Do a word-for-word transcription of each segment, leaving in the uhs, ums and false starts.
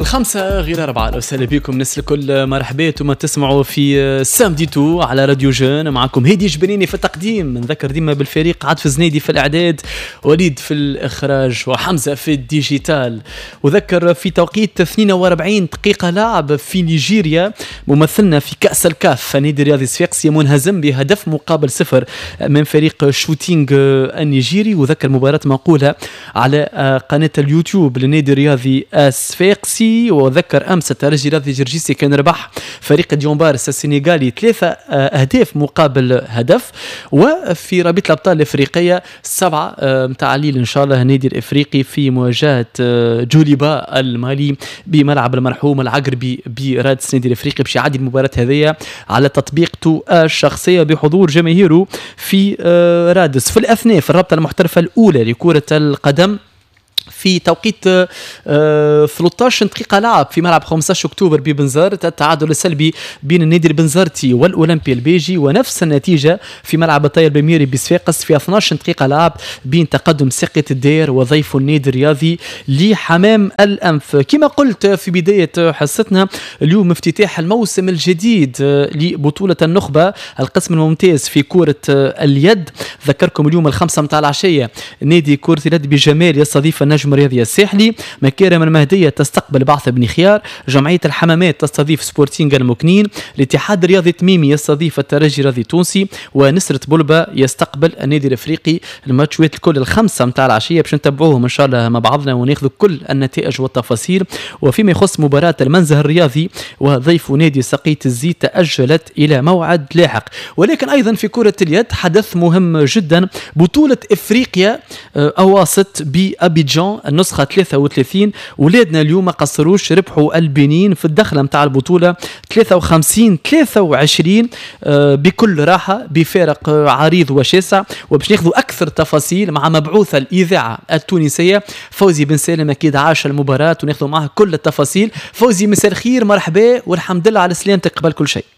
خمسة غير أربعة. لو وسهلا بكم الناس الكل، مرحبا وما تسمعوا في سامدي تو على راديو جون. معكم هيدي جبنيني في التقديم، نذكر ديما بالفريق عاطف زنيدي في الإعداد، وليد في الإخراج، وحمزة في الديجيتال. وذكر في توقيت اثنين وأربعين دقيقة لعب في نيجيريا ممثلنا في كأس الكاف نادي رياضي صفاقسي منهزم بهدف مقابل صفر من فريق شوتينغ النيجيري. وذكر مباراة منقولة على قناة اليوتيوب لنادي رياضي صفاقسي. وذكر أمس الترجي الرياضي جرجيسي كان ربح فريق ديون بارس السنغالي ثلاثة أهداف مقابل هدف. وفي رابطة الأبطال الإفريقية سبعة متعليل إن شاء الله النادي الإفريقي في مواجهة جوليبا المالي بملعب المرحوم العقربي برادس. النادي الإفريقي باش يعدي المباراة هذه على تطبيقته الشخصية بحضور جماهيره في رادس. في الأثناء في الرابطة المحترفة الأولى لكرة القدم في توقيت آه ثلاثة عشر دقيقة لعب في ملعب خمسة عشر أكتوبر ببنزرت التعادل السلبي بين النادي البنزرتي والأولمبي البيجي، ونفس النتيجة في ملعب الطاير بميري بصفاقس في اثنتي عشرة دقيقة لعب بين تقدم ساقية الدير وضيف النادي الرياضي لحمام الأنف. كما قلت في بداية حصتنا، اليوم افتتاح الموسم الجديد لبطولة النخبة القسم الممتاز في كرة اليد. ذكركم اليوم الخمسة متاع العشية نادي كرة اليد بجمال يستضيف النجم الرياضي الساحلي، مكارم المهدية تستقبل بعث بن خيار، جمعية الحمامات تستضيف سبورتينغ المكنين، الاتحاد الرياضي تميمي يستضيف الترجي الرياضي التونسي، ونسرة بلبة يستقبل النادي الافريقي. الماتشات الكل الخمسة متاع العشية باش نتبعوهم ان شاء الله مع بعضنا وناخذ كل النتائج والتفاصيل. وفيما يخص مباراة المنزه الرياضي وضيف نادي سقية الزيت تأجلت الى موعد لاحق. ولكن ايضا في كرة اليد حدث مهم جدا، بطولة افريقيا اواسط بأبيجان النسخة ثلاثة وثلاثين. ولادنا اليوم ما قصروش، ربحوا البنين في الدخلة متاع البطولة ثلاثة وخمسين ثلاثة وعشرين بكل راحة بفارق عريض وشاسع. وباش ناخذوا أكثر تفاصيل مع مبعوث الإذاعة التونسية فوزي بن سالم، أكيد عاش المباراة وناخذوا معه كل التفاصيل. فوزي مساء الخير، مرحبا والحمد لله على سلامتك قبل كل شيء.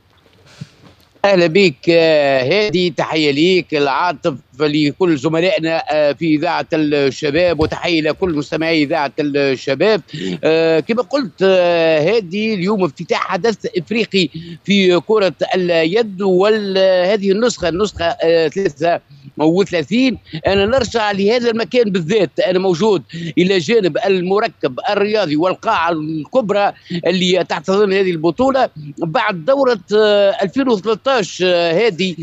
اهلا بك هادي، تحيه ليك العاطف لكل زملائنا في اذاعه الشباب، وتحيه لكل مستمعي اذاعه الشباب. كما قلت هادي، اليوم افتتاح حدث افريقي في كره اليد، وهذه النسخه النسخه ثلاثة وثلاثين. انا نرجع لهذا المكان بالذات، انا موجود الى جانب المركب الرياضي والقاعه الكبرى اللي تحتضن هذه البطوله بعد دوره ألفين وثلاثة عشر. هذه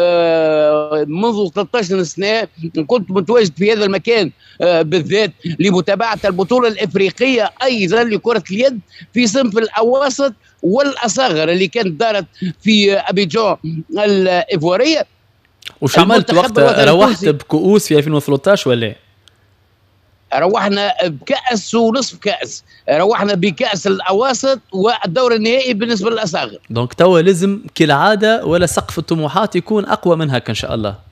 منذ ثلاثة عشر سنه كنت متواجد في هذا المكان بالذات لمتابعه البطوله الافريقيه ايضا لكره اليد في صنف الاواسط والاصاغر اللي كانت دارت في ابيجان الايفواريه. وش عملت وقت روحت بكؤوس في ألفين وثلاثة عشر ولا؟ روحنا بكأس ونصف كأس، روحنا بكأس الأواسط والدور النهائي بالنسبة للأصاغر. دونك توا لازم كالعادة ولا سقف الطموحات يكون أقوى من هكا إن شاء الله.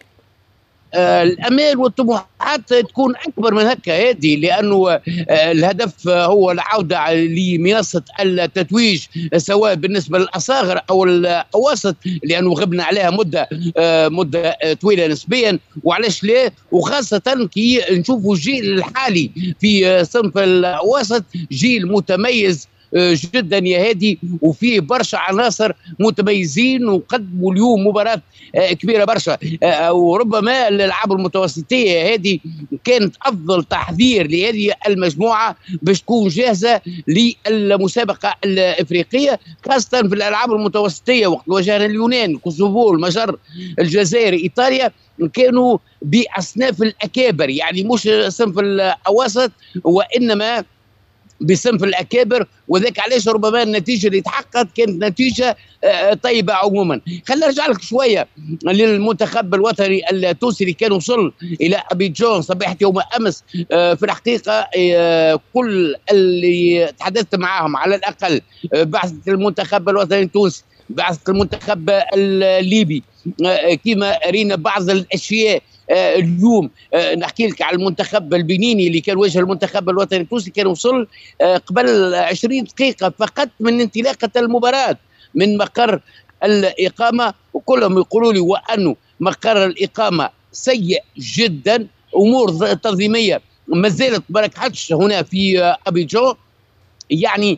آه الامال والطموحات تكون اكبر من هكا هذه، لانه آه الهدف هو العوده لمنصه التتويج سواء بالنسبه للاصاغر او الاواسط، لانه غبنا عليها مده آه مده طويله نسبيا، وعلاش لا، وخاصه كي نشوفوا الجيل الحالي في صنف الاواسط جيل متميز جدا يا هادي، وفيه برشا عناصر متميزين وقدموا اليوم مباراة كبيرة برشا. وربما الألعاب المتوسطية يا هادي كانت أفضل تحضير لهذه المجموعة باش تكون جاهزة للمسابقة الإفريقية، خاصة في الألعاب المتوسطية وقت واجهنا اليونان، كوسوفو، المجر، الجزائر، إيطاليا، كانوا بأصناف الأكابر، يعني مش صنف الأواسط وإنما بصنف الأكابر. وذاك علاش ربما النتيجة اللي تحققت كانت نتيجة طيبة عموما. خلينا نرجع لك شوية للمنتخب الوطني التونسي اللي كان وصل إلى أبيجان صباحة يوم أمس. في الحقيقة كل اللي تحدثت معهم على الأقل بعثة المنتخب الوطني التونسي، بعثة المنتخب الليبي، كما رينا بعض الأشياء آه اليوم. آه نحكي لك على المنتخب البنيني اللي كان واجه المنتخب الوطني التونسي، كان وصل آه قبل عشرين دقيقة فقط من انطلاقة المباراة من مقر الإقامة، وكلهم يقولوا لي وأنه مقر الإقامة سيء جدا، أمور تنظيمية ما زالت ما نجحتش هنا في آه أبيجان. يعني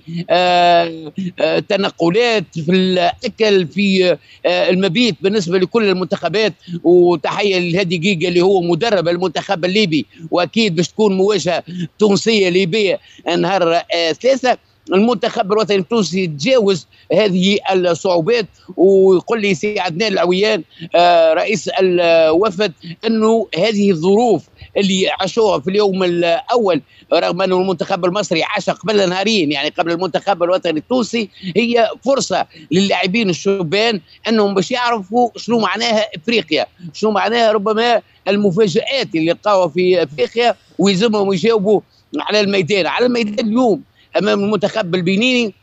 آه آه تنقلات في الاكل، في آه المبيت بالنسبه لكل المنتخبات. وتحيه لهادي جيجا اللي هو مدرب المنتخب الليبي، واكيد باش تكون مواجهه تونسيه ليبيه نهار آه ثلاثه. المنتخب الوطني التونسي يتجاوز هذه الصعوبات. ويقول لي سي عدنان العويان آه رئيس الوفد انه هذه الظروف اللي عاشوها في اليوم الاول، رغم انه المنتخب المصري عاش قبل نهارين يعني قبل المنتخب الوطني التونسي، هي فرصه للاعبين الشبان انهم باش يعرفوا شنو معناها افريقيا، شنو معناها ربما المفاجات اللي لقاوها في افريقيا، ويلزمهم يجاوبوا على الميدان. على الميدان اليوم امام المنتخب البنيني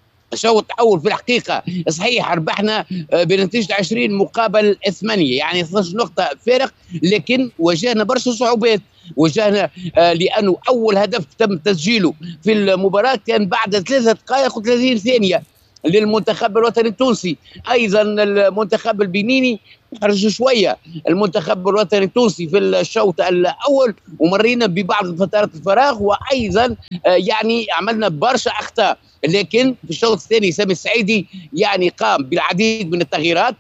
شوط اول في الحقيقه صحيح ربحنا بنتيجه عشرين مقابل ثمانية، يعني اثنتي عشرة نقطه فارق، لكن واجهنا برشا صعوبات. واجهنا لانه اول هدف تم تسجيله في المباراه كان بعد ثلاثة دقائق وثلاثين ثانيه للمنتخب الوطني التونسي. ايضا المنتخب البنيني خرج شويه المنتخب الوطني التونسي في الشوط الاول، ومرينا ببعض فترات الفراغ، وايضا يعني عملنا برشا اخطاء. لكن في الشوط الثاني سامي السعيدي يعني قام بالعديد من التغييرات،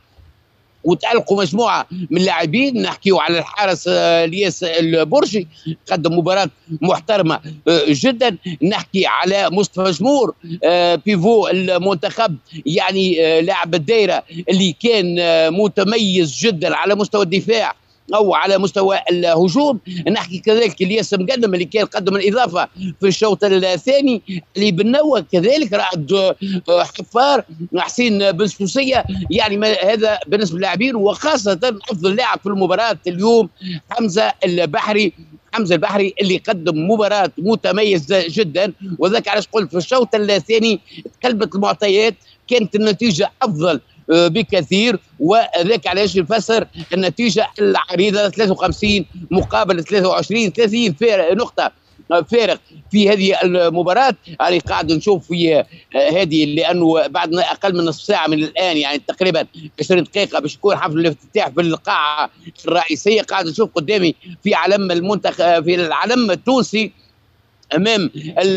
وتألقوا مجموعة من اللاعبين. نحكيو على الحارس الياس البرجي قدم مباراة محترمة جدا. نحكي على مصطفى جمور بيفو المنتخب، يعني لاعب الدائرة اللي كان متميز جدا على مستوى الدفاع او على مستوى الهجوم. نحكي كذلك الياس مقدم اللي كان قدم الاضافه في الشوط الثاني، اللي بنوى كذلك رائد حفار، حسين بن سوسيه. يعني هذا بالنسبه للاعبين، وخاصه افضل لاعب في المباراه اليوم حمزه البحري. حمزه البحري اللي قدم مباراه متميزه جدا، وذاك علاش قلت في الشوط الثاني تقلبت المعطيات، كانت النتيجه افضل بكثير، وذاك علاش يفسر النتيجه العريضه ثلاثة وخمسين مقابل ثلاثة وعشرين، ثلاثين نقطه فارق في هذه المباراه. يعني قاعد نشوف في هذه، لانه بعد اقل من نصف ساعه من الان يعني تقريبا عشرين دقيقه باش يكون حفل الافتتاح في القاعه الرئيسيه. قاعد نشوف قدامي في علم المنتخب في العلم التونسي امام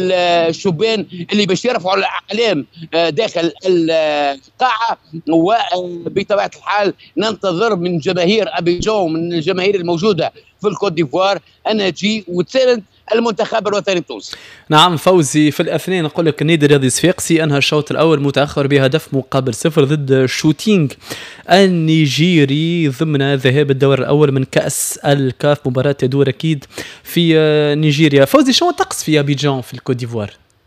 الشبان اللي باش يرفعوا الاعلام داخل القاعه. وبطبيعه الحال ننتظر من جماهير ابيجان، من الجماهير الموجوده في الكوت ديفوار، انها تجي وتساند المنتخب الوطني التونسي. نعم فوزي، في الاثنين نقول لك النادي الرياضي صفاقسي انهى الشوط الاول متاخر بهدف مقابل صفر ضد شوتينغ النيجيري ضمن ذهاب الدور الاول من كاس الكاف، مباراه تدور اكيد في نيجيريا. فوزي، شو الطقس في ابيجان في الكوت ديفوار؟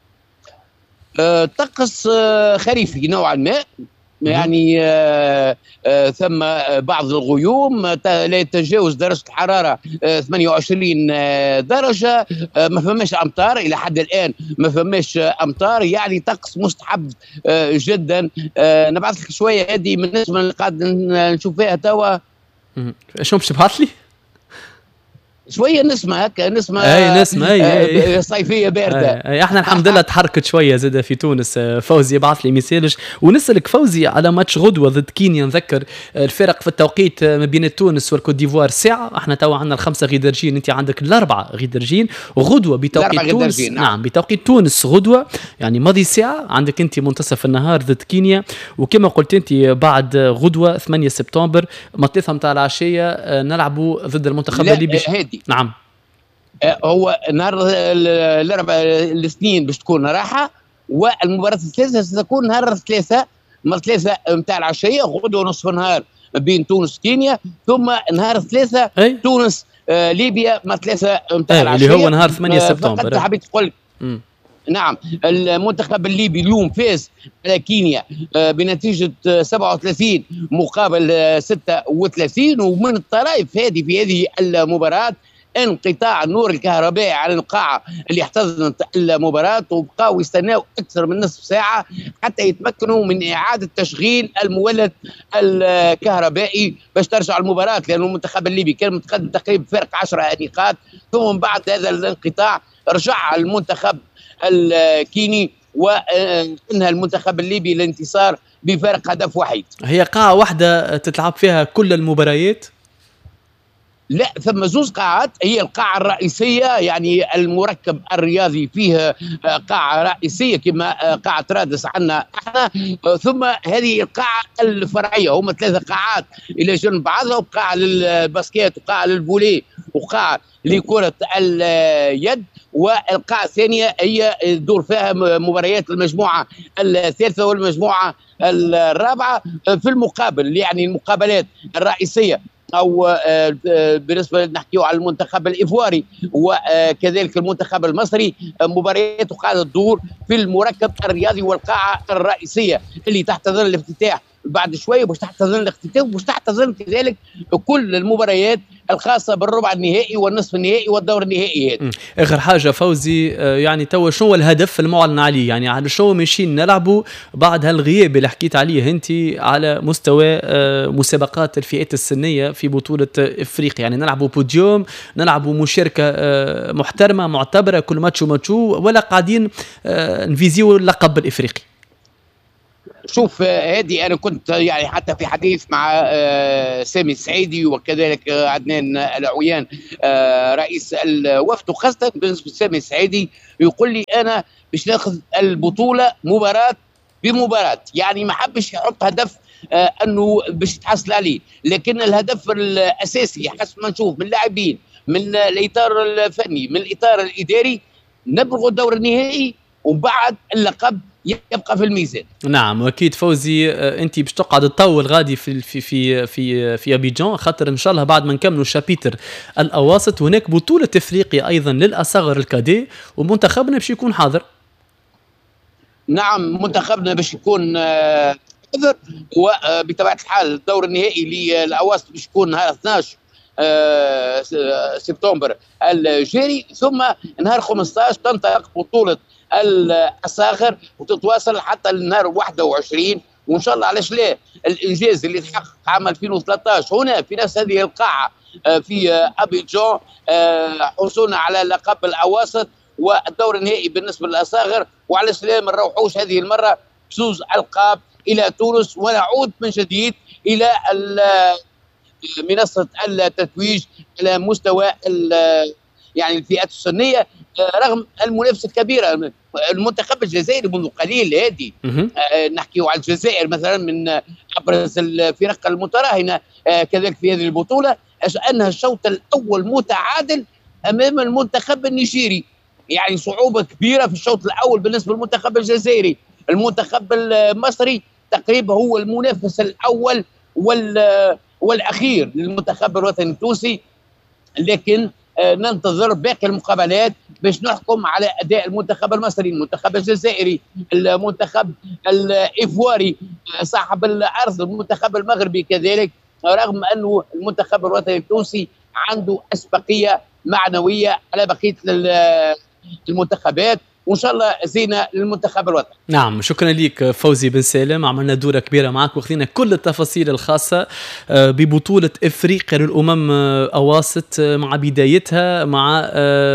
أه طقس أه خريفي نوعا ما، يعني آه آه ثم بعض الغيوم لا يتجاوز درجة الحرارة آه ثمانية وعشرين آه درجة. آه ما فماش أمطار إلى حد الآن، ما فماش آه أمطار، يعني طقس مستحب آه جدا. آه نبعث لك شوية هذه من النسبة اللي قاعد نشوف فيها توا. شو باش تبعث لي؟ شويه نسمه هكا، نسمه اي نسمه اي, أي, أي صيفيه بارده. أي, اي احنا الحمد لله تحركت شويه زاده في تونس. فوزي يبعث لي ميساج ونسالك فوزي على ماتش غدوه ضد كينيا. نذكر الفرق في التوقيت ما بين تونس والكوت ديفوار ساعه، احنا توا عندنا الخمسه غيدرجين، انت عندك الاربعه غيدرجين. غدوه بتوقيت تونس، نعم. نعم بتوقيت تونس غدوه يعني ماضي ساعه، عندك انت منتصف النهار ضد كينيا. وكما قلت انت بعد غدوه ثمانية سبتمبر مطلثها نتاع العشيه نلعبوا ضد المنتخب الليبي. نعم هو نهار الاربع الاثنين باش تكون راحه، والمباراه الثالثه ستكون نهار الثلاثاء، نهار الثلاثاء نتاع العشيه، غدوه نصف نهار بين تونس كينيا، ثم نهار الثلاثاء أي؟ تونس آه ليبيا نهار الثلاثاء نتاع العشيه اللي هو نهار ثمانية سبتمبر. فقط حبيت نقول نعم المنتخب الليبي اليوم فاز على كينيا بنتيجة سبعة وثلاثين مقابل ستة وثلاثين. ومن الطرائف هذه في هذه المباراة انقطاع النور الكهربائي على القاعة اللي احتضنت المباراة، وبقاو يستناو أكثر من نصف ساعة حتى يتمكنوا من إعادة تشغيل المولد الكهربائي باش ترجع المباراة، لأن المنتخب الليبي كان متقدم تقريبا فرق عشرة نقاط. ثم بعد هذا الانقطاع رجع المنتخب الكيني وانهى المنتخب الليبي الانتصار بفارق هدف وحيد. هي قاعة واحدة تتلعب فيها كل المباريات؟ لا، ثم زوز قاعات. هي القاعة الرئيسية، يعني المركب الرياضي فيه قاعة رئيسية كما قاعة رادس عنا احنا، ثم هذه القاعة الفرعية. هم ثلاثة قاعات إلى جنب بعضها، وقاعة للباسكيت وقاعة للفولي وقاعة لكرة اليد. والقاعة الثانية هي دور فيها مباريات المجموعة الثالثة والمجموعة الرابعة. في المقابل يعني المقابلات الرئيسية او بالنسبه نحكيو على المنتخب الايفواري وكذلك المنتخب المصري، مباريات قاعده تدور في المركب الرياضي والقاعه الرئيسيه اللي تحت ظل الافتتاح بعد شويه، باش تحت ظل الافتتاح وباش تحت ظل كذلك كل المباريات الخاصه بالربع النهائي والنصف النهائي والدور النهائي هذا. اخر حاجه فوزي، يعني توا شنو الهدف المعلن عليه؟ يعني على شنو ماشيين نلعبوا بعد هالغياب اللي حكيت عليه انت على مستوى مسابقات الفئات السنيه في بطوله افريقيا؟ يعني نلعبوا بوديوم، نلعبوا مشاركه محترمه معتبره كل ماتش وماتشو، ولا قاعدين نفيزيو اللقب الافريقي؟ شوف هذه انا كنت يعني حتى في حديث مع سامي السعيدي وكذلك عدنان العويان رئيس الوفد، وخاصه بالنسبه لسامي السعيدي يقول لي انا باش ناخذ البطوله مباراه بمباراه، يعني ما حبش يحط هدف انه باش يتحصل عليه، لكن الهدف الاساسي حسب ما نشوف من اللاعبين، من الاطار الفني، من الاطار الاداري، نبلغ الدور النهائي وبعد اللقب يبقى في الميزان. نعم واكيد فوزي، انت باش تقعد تطول غادي في في في في في ابيجان، خاطر ان شاء الله بعد ما نكملوا شابيتر الاواسط هناك بطوله افريقيا ايضا للاصغر الكادي، ومنتخبنا باش يكون حاضر. نعم منتخبنا باش يكون حاضر، وبطبيعه الحال الدور النهائي للاواسط باش يكون نهار اثناش سبتمبر الجاري، ثم نهار خمسطاش تنطلق بطوله الأصاغر وتتواصل حتى النهار واحد وعشرين، وإن شاء الله علاش لا الإنجاز اللي تحقق عام ألفين وثلاثطاش هنا في نفس هذه القاعة في أبيجان، حصولنا على لقب الأواسط والدور النهائي بالنسبة للأصاغر، وعلاش لا ما نروحوش هذه المرة بزوز ألقاب إلى تونس ونعود من جديد إلى منصة التتويج على مستوى يعني الفئات السنيه، رغم المنافسه الكبيره. المنتخب الجزائري منذ قليل هذه نحكي على الجزائر مثلا من ابرز الفرق المتراهنه كذلك في هذه البطوله، انها الشوط الاول متعادل امام المنتخب النيجيري، يعني صعوبه كبيره في الشوط الاول بالنسبه للمنتخب الجزائري. المنتخب المصري تقريبا هو المنافس الاول وال والاخير للمنتخب الوطني التونسي، لكن ننتظر باقي المقابلات باش نحكم على اداء المنتخب المصري، المنتخب الجزائري، المنتخب الايفواري صاحب الارض، المنتخب المغربي كذلك، رغم انه المنتخب الوطني التونسي عنده اسبقيه معنويه على بقيه المنتخبات، وان شاء الله زينه للمنتخب الوطني. نعم شكرا لك فوزي بن سالم، عملنا دوره كبيره معك وخذينا كل التفاصيل الخاصه ببطوله افريقيا للامم اواسط، مع بدايتها، مع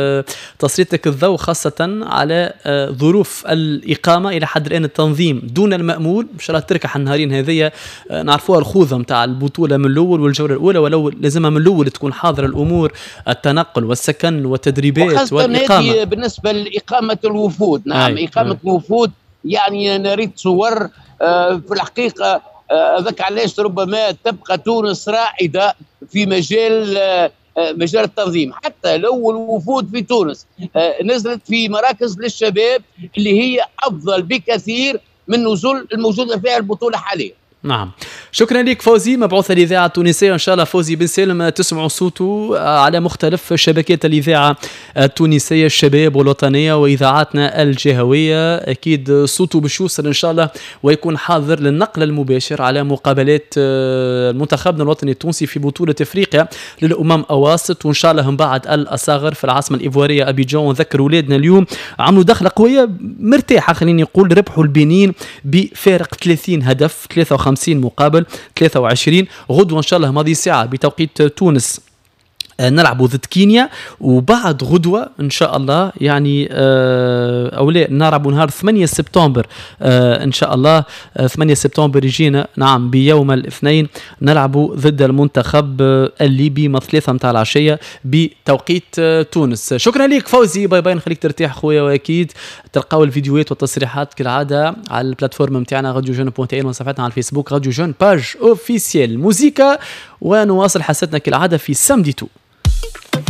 تسليطك الضوء خاصه على ظروف الاقامه الى حد الان التنظيم دون المامول. ان شاء الله تركح النهارين هذيا نعرفوها الخوذه نتاع البطوله من الاول والجوله الاولى، ولو لازمها من الاول تكون حاضره الامور، التنقل والسكن والتدريبات والاقامه. بالنسبه لاقامه الوفود، نعم أي. اقامه الوفود يعني نريد صور آه في الحقيقه ذاك آه علاش ربما تبقى تونس رائده في مجال آه مجال التنظيم، حتى لو الوفود في تونس آه نزلت في مراكز للشباب اللي هي افضل بكثير من نزول الموجوده فيها البطوله حاليا. نعم شكرا لك فوزي، مبعوث الإذاعة التونسية. إن شاء الله فوزي بن سالم تسمعوا صوته على مختلف شبكات الإذاعة التونسية الشباب والوطنية وإذاعاتنا الجهوية، أكيد صوته باش يوصل إن شاء الله ويكون حاضر للنقل المباشر على مقابلات منتخبنا الوطني التونسي في بطولة إفريقيا للأمم أواسط، وإن شاء الله من بعد الأصاغر في العاصمة الإيفوارية أبيجان. ونذكر أولادنا اليوم عملوا دخلة قوية مرتاحة، خليني نقول، ربحوا البنين بفارق ثلاثين هدف، ثلاثة وخمسين مقابل ثلاثة وعشرين. غدوة إن شاء الله ماضي ساعة بتوقيت تونس نلعبوا ضد كينيا، وبعد غدوة إن شاء الله يعني أو لا نلعبوا نهار ثمانية سبتمبر إن شاء الله. ثمانية سبتمبر يجينا نعم بيوم الاثنين نلعبوا ضد المنتخب الليبي ما ثلاثة متاع العشية بتوقيت تونس. شكرا لك فوزي، باي باي، نخليك ترتاح خويا، وأكيد تلقاو الفيديوهات والتصريحات كالعادة على البلاتفورم متاعنا راديو جون بوانت ان وصفحتنا على الفيسبوك راديو جون باج اوفيسيال موسيقى. ونواصل حصتنا كالعادة في سامدي تو.